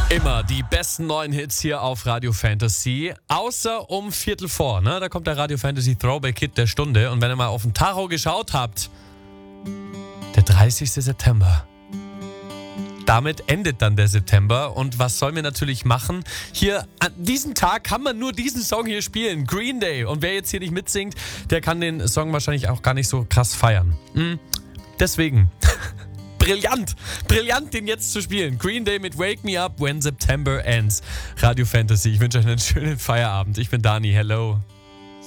Immer die besten neuen Hits hier auf Radio Fantasy. Außer um 3:15, ne? Da kommt der Radio Fantasy Throwback Hit der Stunde. Und wenn ihr mal auf den Tacho geschaut habt, der 30. September. Damit endet dann der September. Und was sollen wir natürlich machen? Hier, an diesem Tag kann man nur diesen Song hier spielen. Green Day. Und wer jetzt hier nicht mitsingt, der kann den Song wahrscheinlich auch gar nicht so krass feiern. Deswegen... Brillant, den jetzt zu spielen. Green Day mit Wake Me Up When September Ends. Radio Fantasy. Ich wünsche euch einen schönen Feierabend. Ich bin Dani. Hello.